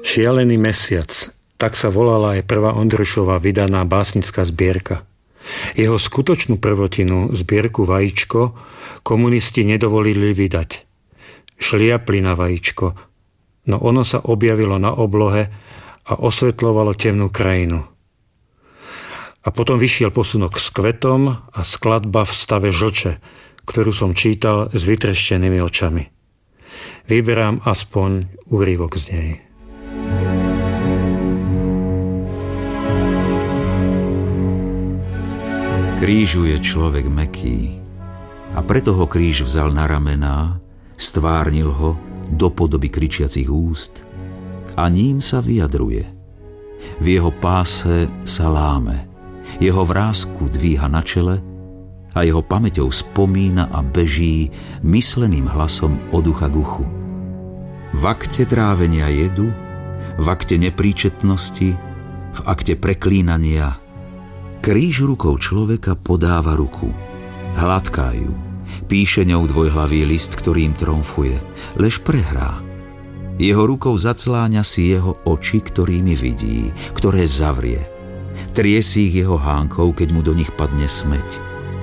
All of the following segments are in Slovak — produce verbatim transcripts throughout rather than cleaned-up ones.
Šialený mesiac, tak sa volala aj prvá Ondrušová vydaná básnická zbierka. Jeho skutočnú prvotinu, zbierku Vajíčko, komunisti nedovolili vydať. Šliapli na vajíčko, no ono sa objavilo na oblohe a osvetľovalo temnú krajinu. A potom vyšiel posunok s kvetom a skladba v stave žlče, ktorú som čítal s vytreštenými očami. Vyberám aspoň úryvok z nej. Krížu je človek mäkký a preto ho kríž vzal na ramená, stvárnil ho do podoby kričiacich úst a ním sa vyjadruje. V jeho páse sa láme, jeho vrásku dvíha na čele a jeho pamäťou spomína a beží mysleným hlasom od ucha k uchu. V akte trávenia jedu, v akte nepríčetnosti, v akte preklínania kríž rukou človeka podáva ruku, hladká ju, píše ňou dvojhlavý list, ktorým tromfuje, lež prehrá. Jeho rukou zacláňa si jeho oči, ktorými vidí, ktoré zavrie. Trie si ich jeho hánkou, keď mu do nich padne smäť.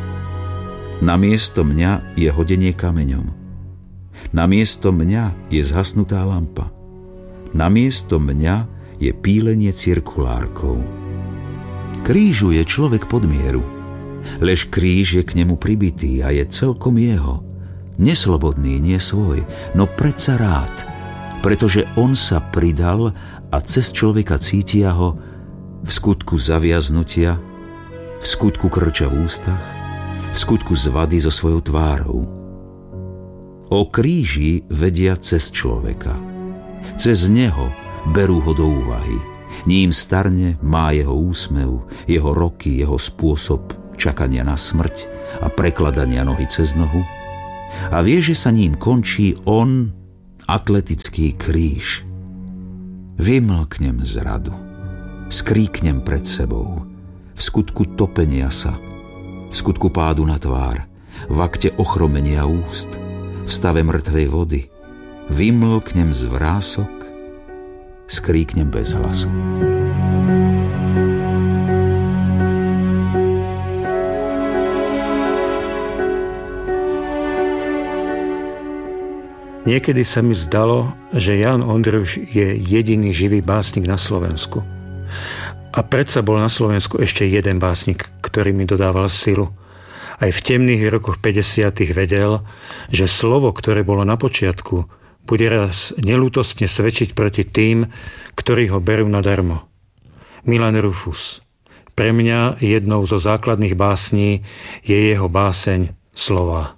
Namiesto mňa je hodenie kameňom. Namiesto mňa je zhasnutá lampa. Namiesto mňa je pílenie cirkulárkou. Krížu je človek pod mieru, lež kríž je k nemu pribitý a je celkom jeho. Neslobodný, nie svoj, no predsa rád, pretože on sa pridal a cez človeka cítia ho v skutku zaviaznutia, v skutku krča v ústach, v skutku zvady so svojou tvárou. O kríži vedia cez človeka. Cez neho berú ho do úvahy. Ním starne, má jeho úsmev, jeho roky, jeho spôsob čakania na smrť a prekladania nohy cez nohu. A vie, že sa ním končí on, atletický kríž. Vymlknem zradu, skríknem pred sebou, v skutku topenia sa, v skutku pádu na tvár, v akte ochromenia úst, v stave mŕtvej vody. Vymlknem z vrások, skríknem bez hlasu. Niekedy sa mi zdalo, že Ján Ondruš je jediný živý básnik na Slovensku. A predsa bol na Slovensku ešte jeden básnik, ktorý mi dodával silu. Aj v temných rokoch päťdesiatych vedel, že slovo, ktoré bolo na počiatku, bude raz neľútostne svedčiť proti tým, ktorí ho berú nadarmo. Milan Rufus. Pre mňa jednou zo základných básní je jeho báseň Slová.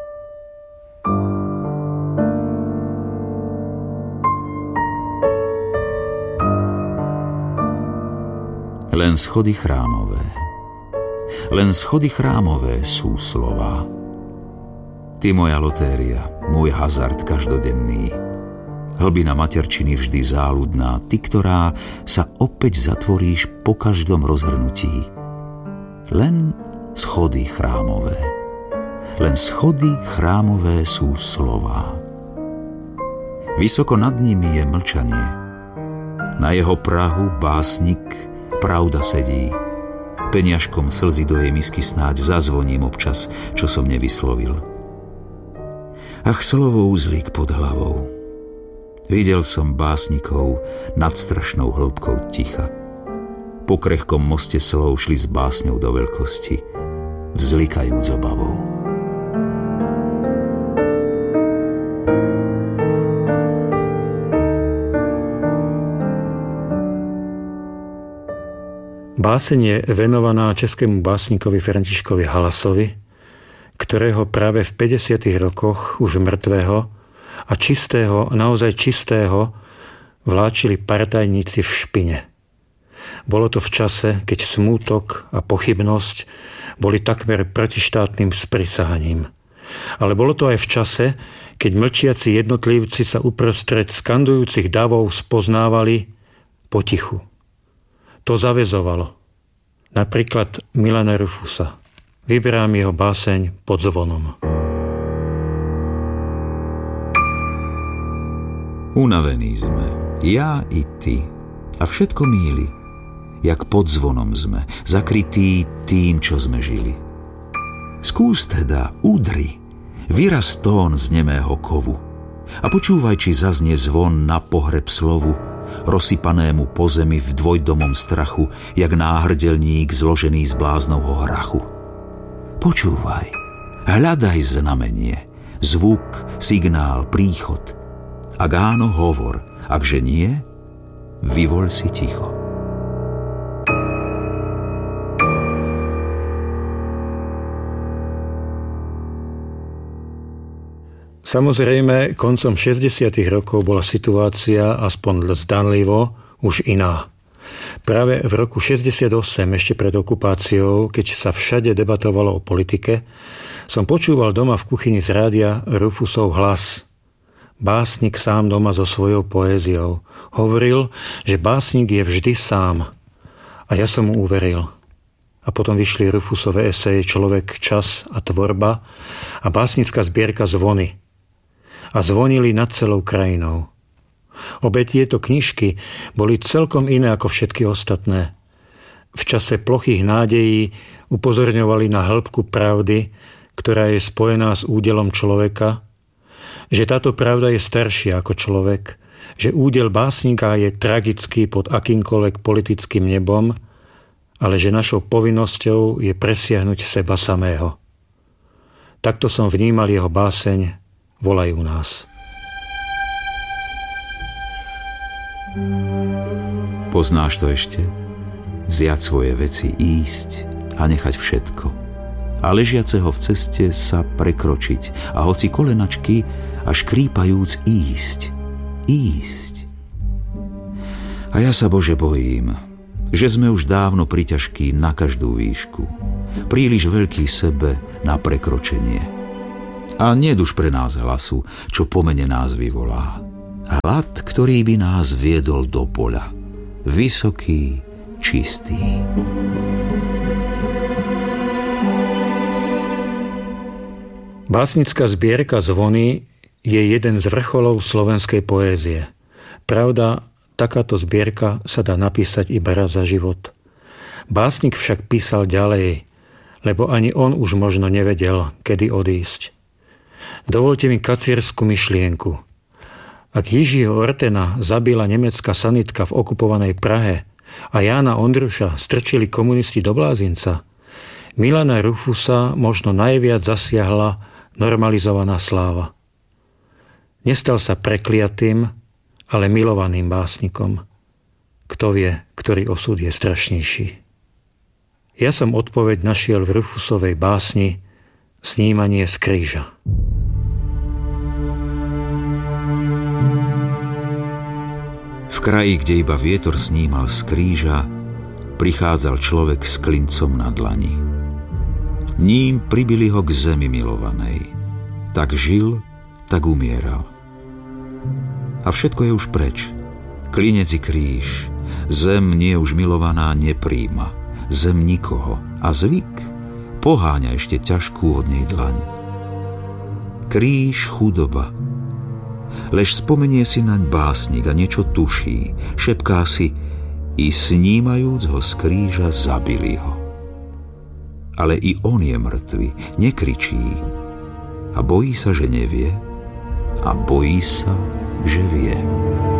Len schody chrámové, len schody chrámové sú slová. Ty moja lotéria, môj hazard každodenný, hlbina materčiny vždy záľudná, ty, ktorá sa opäť zatvoríš po každom rozhrnutí. Len schody chrámové, len schody chrámové sú slová. Vysoko nad nimi je mlčanie, na jeho prahu básnik pravda sedí, peniažkom slzy do jej misky snáď zazvoním občas, čo som nevyslovil. Ach, slovo uzlík pod hlavou. Videl som básnikov nad strašnou hĺbkou ticha. Po krehkom moste slov šli s básňou do veľkosti, vzlikajúc obavou. Báseň je venovaná českému básnikovi Františkovi Halasovi, ktorého práve v päťdesiatych rokoch už mŕtvého a čistého, naozaj čistého, vláčili partajníci v špine. Bolo to v čase, keď smútok a pochybnosť boli takmer protištátnym sprisahaním. Ale bolo to aj v čase, keď mlčiaci jednotlivci sa uprostred skandujúcich davov spoznávali potichu. To zaväzovalo. Napríklad Milana Rufusa. Vyberám jeho báseň Pod zvonom. Unavení sme. Ja i ty. A všetko míli. Jak pod zvonom sme, zakrytí tým, čo sme žili. Skús teda, udri, vyraz tón z nemého kovu a počúvaj, či zaznie zvon na pohreb slovu, rozsypanému po zemi v dvojdomom strachu, jak náhrdelník zložený z bláznovho hrachu. Počúvaj, hľadaj znamenie, zvuk, signál, príchod. Ak áno, hovor, akže nie, vyvoľ si ticho. Samozrejme, koncom šesťdesiatych rokov bola situácia, aspoň zdanlivo, už iná. Práve v roku šesťdesiatosem, ešte pred okupáciou, keď sa všade debatovalo o politike, som počúval doma v kuchyni z rádia Rufusov hlas. Básnik sám doma so svojou poéziou. Hovoril, že básnik je vždy sám. A ja som mu uveril. A potom vyšli Rufusové eseje Človek, čas a tvorba a básnická zbierka Zvony. A zvonili nad celou krajinou. Obe tieto knižky boli celkom iné ako všetky ostatné. V čase plochých nádejí upozorňovali na hĺbku pravdy, ktorá je spojená s údelom človeka, že táto pravda je staršia ako človek, že údel básnika je tragický pod akýmkoľvek politickým nebom, ale že našou povinnosťou je presiahnuť seba samého. Takto som vnímal jeho báseň Volajú nás. Poznáš to ešte? Vziať svoje veci, ísť a nechať všetko. A ležiaceho v ceste sa prekročiť a hoci kolenačky až krípajúc ísť. Ísť. A ja sa, Bože, bojím, že sme už dávno priťažkí na každú výšku. Príliš veľký sebe na prekročenie. A neduž pre nás hlasu, čo pomene nás vyvolá. Hlad, ktorý by nás viedol do poľa. Vysoký, čistý. Básnická zbierka Zvony je jeden z vrcholov slovenskej poézie. Pravda, takáto zbierka sa dá napísať iba raz za život. Básnik však písal ďalej, lebo ani on už možno nevedel, kedy odísť. Dovolte mi kacierskú myšlienku. Ak Jiřího Ortena zabila nemecká sanitka v okupovanej Prahe a Jána Ondruša strčili komunisti do blázinca, Milana Rufusa možno najviac zasiahla normalizovaná sláva. Nestal sa prekliatým, ale milovaným básnikom. Kto vie, ktorý osud je strašnejší. Ja som odpoveď našiel v Rufusovej básni Snímanie z kríža. V kraji, kde iba vietor snímal z kríža, prichádzal človek s klincom na dlani. Ním pribili ho k zemi milovanej. Tak žil, tak umieral. A všetko je už preč. Klinec i kríž. Zem nie už milovaná nepríjma. Zem nikoho. A zvyk poháňa ešte ťažkú od nej dlaň. Kríž chudoba. Lež spomenie si naň básnik a niečo tuší. Šepká si, i snímajúc ho z kríža zabili ho. Ale i on je mŕtvy, nekričí. A bojí sa, že nevie. A bojí sa, že vie.